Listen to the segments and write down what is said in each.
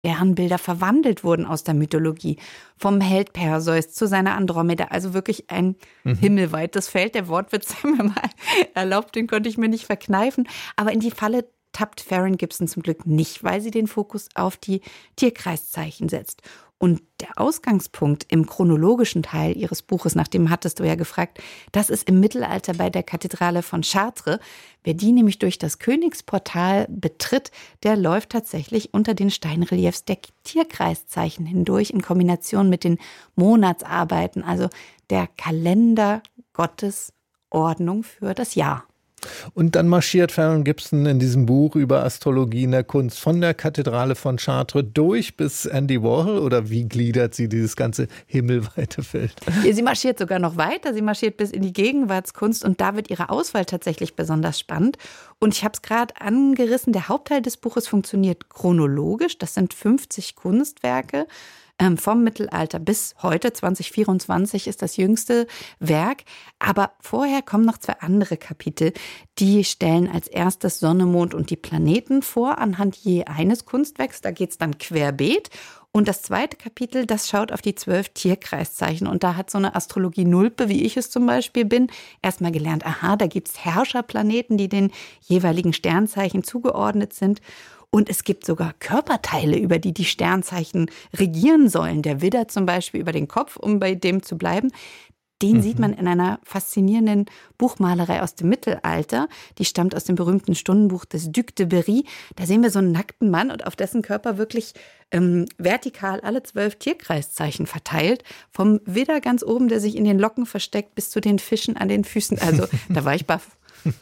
Sternbilder verwandelt wurden aus der Mythologie. Vom Held Perseus zu seiner Andromeda. Also wirklich ein himmelweites Feld. Der Wortwitz haben wir mal erlaubt, den konnte ich mir nicht verkneifen. Aber in die Falle tappt Farron Gibson zum Glück nicht, weil sie den Fokus auf die Tierkreiszeichen setzt. Und der Ausgangspunkt im chronologischen Teil ihres Buches, nach dem hattest du ja gefragt, das ist im Mittelalter bei der Kathedrale von Chartres. Wer die nämlich durch das Königsportal betritt, der läuft tatsächlich unter den Steinreliefs der Tierkreiszeichen hindurch in Kombination mit den Monatsarbeiten, also der Kalender Gottes Ordnung für das Jahr. Und dann marschiert Farron Gibson in diesem Buch über Astrologie in der Kunst von der Kathedrale von Chartres durch bis Andy Warhol, oder wie gliedert sie dieses ganze himmelweite Feld? Sie marschiert sogar noch weiter, sie marschiert bis in die Gegenwartskunst und da wird ihre Auswahl tatsächlich besonders spannend. Und ich habe es gerade angerissen, der Hauptteil des Buches funktioniert chronologisch, das sind 50 Kunstwerke. Vom Mittelalter bis heute, 2024 ist das jüngste Werk. Aber vorher kommen noch 2 andere Kapitel. Die stellen als erstes Sonne, Mond und die Planeten vor, anhand je eines Kunstwerks. Da geht es dann querbeet. Und das zweite Kapitel, das schaut auf die 12 Tierkreiszeichen. Und da hat so eine Astrologie-Nulpe, wie ich es zum Beispiel bin, erstmal gelernt, aha, da gibt es Herrscherplaneten, die den jeweiligen Sternzeichen zugeordnet sind. Und es gibt sogar Körperteile, über die die Sternzeichen regieren sollen. Der Widder zum Beispiel über den Kopf, um bei dem zu bleiben. Den sieht man in einer faszinierenden Buchmalerei aus dem Mittelalter. Die stammt aus dem berühmten Stundenbuch des Duc de Berry. Da sehen wir so einen nackten Mann und auf dessen Körper wirklich vertikal alle 12 Tierkreiszeichen verteilt. Vom Widder ganz oben, der sich in den Locken versteckt, bis zu den Fischen an den Füßen. Also da war ich baff.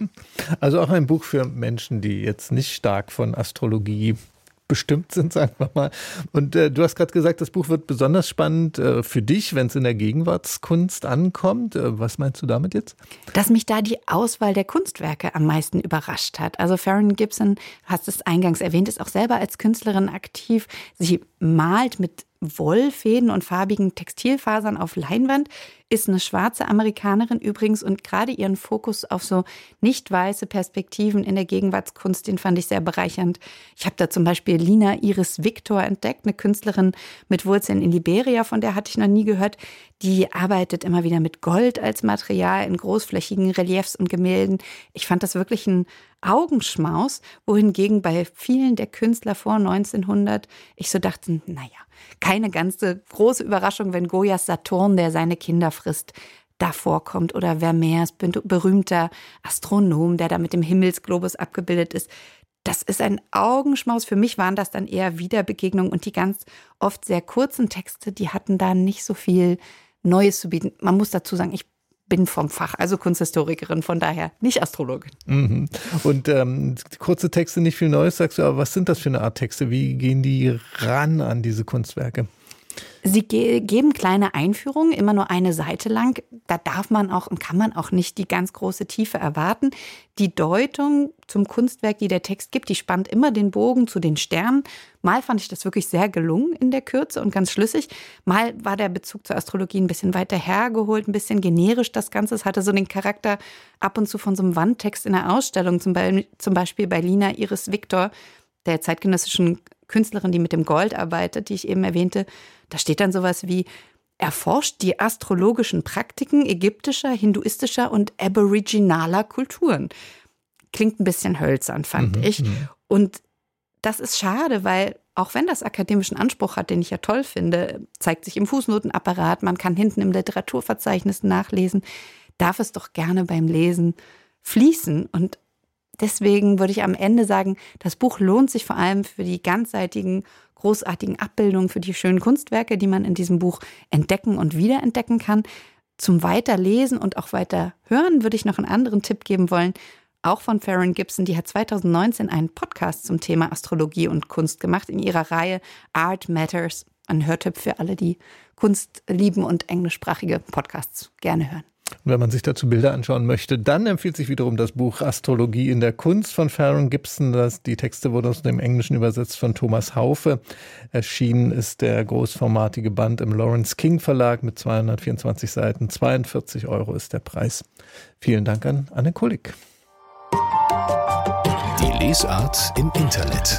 Also auch ein Buch für Menschen, die jetzt nicht stark von Astrologie bestimmt sind, sagen wir mal. Und du hast gerade gesagt, das Buch wird besonders spannend für dich, wenn es in der Gegenwartskunst ankommt. Was meinst du damit jetzt? Dass mich da die Auswahl der Kunstwerke am meisten überrascht hat. Also Farron Gibson, hast es eingangs erwähnt, ist auch selber als Künstlerin aktiv. Sie malt mit Wollfäden und farbigen Textilfasern auf Leinwand, ist eine schwarze Amerikanerin übrigens und gerade ihren Fokus auf so nicht weiße Perspektiven in der Gegenwartskunst, den fand ich sehr bereichernd. Ich habe da zum Beispiel Lina Iris Victor entdeckt, eine Künstlerin mit Wurzeln in Liberia, von der hatte ich noch nie gehört. Die arbeitet immer wieder mit Gold als Material in großflächigen Reliefs und Gemälden. Ich fand das wirklich ein Augenschmaus, wohingegen bei vielen der Künstler vor 1900 ich so dachte, naja, keine ganze große Überraschung, wenn Goyas Saturn, der seine Kinder frisst, da vorkommt. Oder Vermeers, berühmter Astronom, der da mit dem Himmelsglobus abgebildet ist. Das ist ein Augenschmaus. Für mich waren das dann eher Wiederbegegnungen. Und die ganz oft sehr kurzen Texte, die hatten da nicht so viel Neues zu bieten. Man muss dazu sagen, ich bin vom Fach, also Kunsthistorikerin, von daher nicht Astrologin. Mhm. Und kurze Texte, nicht viel Neues, sagst du, aber was sind das für eine Art Texte? Wie gehen die ran an diese Kunstwerke? Sie geben kleine Einführungen, immer nur eine Seite lang. Da darf man auch und kann man auch nicht die ganz große Tiefe erwarten. Die Deutung zum Kunstwerk, die der Text gibt, die spannt immer den Bogen zu den Sternen. Mal fand ich das wirklich sehr gelungen in der Kürze und ganz schlüssig. Mal war der Bezug zur Astrologie ein bisschen weiter hergeholt, ein bisschen generisch das Ganze. Es hatte so den Charakter ab und zu von so einem Wandtext in der Ausstellung, zum Beispiel bei Lina Iris Victor, der zeitgenössischen Künstlerin, die mit dem Gold arbeitet, die ich eben erwähnte. Da steht dann sowas wie: erforscht die astrologischen Praktiken ägyptischer, hinduistischer und aboriginaler Kulturen. Klingt ein bisschen hölzern, fand ich. Und das ist schade, weil auch wenn das akademischen Anspruch hat, den ich ja toll finde, zeigt sich im Fußnotenapparat, man kann hinten im Literaturverzeichnis nachlesen, darf es doch gerne beim Lesen fließen. Und deswegen würde ich am Ende sagen, das Buch lohnt sich vor allem für die ganzseitigen, großartigen Abbildungen, für die schönen Kunstwerke, die man in diesem Buch entdecken und wiederentdecken kann. Zum Weiterlesen und auch Weiterhören würde ich noch einen anderen Tipp geben wollen, auch von Farron Gibson. Die hat 2019 einen Podcast zum Thema Astrologie und Kunst gemacht in ihrer Reihe Art Matters. Ein Hörtipp für alle, die Kunst lieben und englischsprachige Podcasts gerne hören. Und wenn man sich dazu Bilder anschauen möchte, dann empfiehlt sich wiederum das Buch Astrologie in der Kunst von Farron Gibson. Die Texte wurden aus dem Englischen übersetzt von Thomas Haufe. Erschienen ist der großformatige Band im Lawrence King Verlag mit 224 Seiten. 42 € ist der Preis. Vielen Dank an Anne Kulik. Die Lesart im Internet.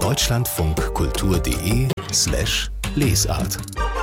deutschlandfunkkultur.de/Lesart